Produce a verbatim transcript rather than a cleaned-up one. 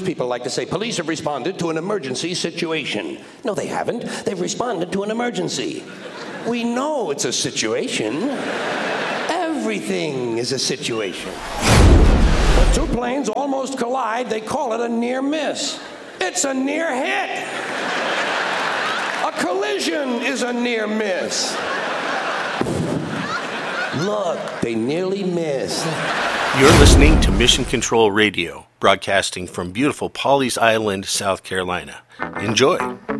people like to say, police have responded to an emergency situation. No, they haven't. They've responded to an emergency. We know it's a situation. Everything is a situation. When two planes almost collide, they call it a near miss. It's a near hit. A collision is a near miss. Look, they nearly missed. You're listening to Mission Control Radio, broadcasting from beautiful Pawleys Island, South Carolina. Enjoy.